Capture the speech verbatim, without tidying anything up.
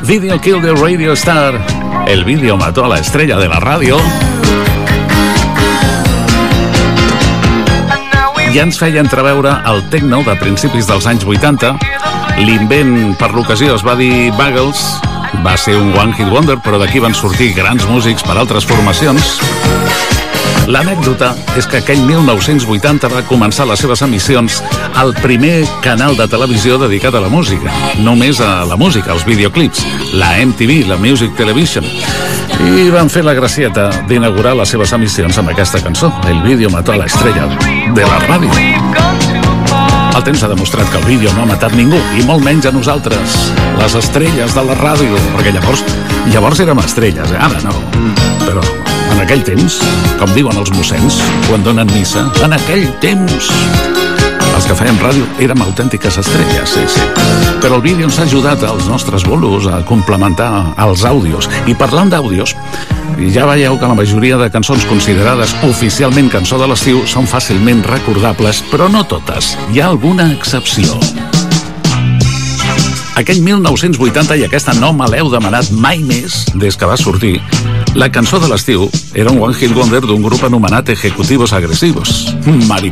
Video Kill the Radio Star. El vídeo mató a la estrella de la ràdio. Ja ens feia entreveure el techno de principis dels anys vuitanta. L'invent per l'ocasió es va dir Buggles. Va ser un one hit wonder, però d'aquí van sortir grans músics per altres formacions. L'anècdota és que aquell mil nou-cents vuitanta va començar les seves emissions al primer canal de televisió dedicat a la música. Només a la música, als videoclips. La M T V, la Music Television. I van fer la gracieta d'inaugurar les seves emissions amb aquesta cançó. El vídeo mató a la estrella de la ràdio. El temps ha demostrat que el vídeo no ha matat ningú, i molt menys a nosaltres, les estrelles de la ràdio, perquè llavors, llavors érem estrelles, eh? Ara no. Però en aquell temps, com diuen els mossens, quan donen missa, en aquell temps, els que fèiem ràdio érem autèntiques estrelles, sí, sí. Però el vídeo ens ha ajudat als nostres bolos a complementar els àudios. I parlant d'àudios, ja veieu que la majoria de cançons considerades oficialment cançó de l'estiu són fàcilment recordables, però no totes. Hi ha alguna excepció. Aquell mil nou-cents vuitanta, i aquesta no me l'heu demanat mai més des que va sortir, la cançó de l'estiu era un one hit wonder d'un grup anomenat Ejecutivos Agresivos. Mari